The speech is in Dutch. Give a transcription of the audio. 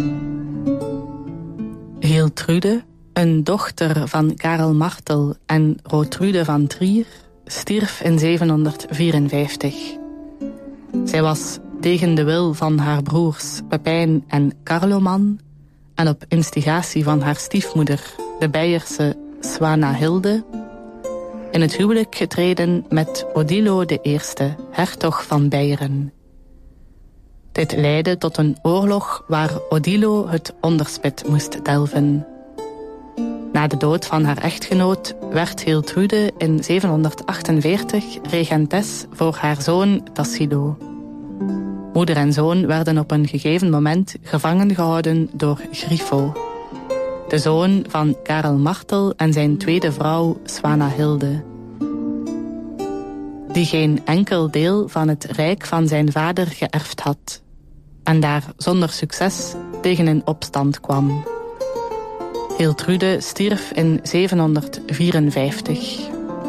Hiltrude, een dochter van Karel Martel en Rotrudde van Trier, stierf in 754. Zij was tegen de wil van haar broers Pepijn en Carloman en op instigatie van haar stiefmoeder, de Beierse Swanahilde, in het huwelijk getreden met Odilo I, hertog van Beieren. Dit leidde tot een oorlog waar Odilo het onderspit moest delven. Na de dood van haar echtgenoot werd Hiltrude in 748 regentes voor haar zoon Tassilo. Moeder en zoon werden op een gegeven moment gevangen gehouden door Grifo, de zoon van Karel Martel en zijn tweede vrouw Swanahilde, die geen enkel deel van het rijk van zijn vader geërfd had en daar zonder succes tegen een opstand kwam. Hiltrude stierf in 754.